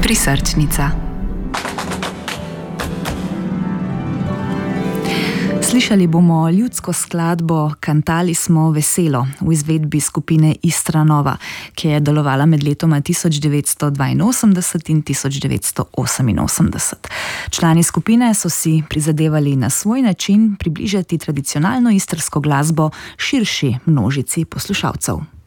Prisrčnica. Slišali bomo ljudsko skladbo Kantali smo veselo v izvedbi skupine Istra Nova, ki je delovala med letoma 1982 in 1988. Člani skupine so si prizadevali na svoj način približati tradicionalno istrsko glasbo širši množici poslušalcev.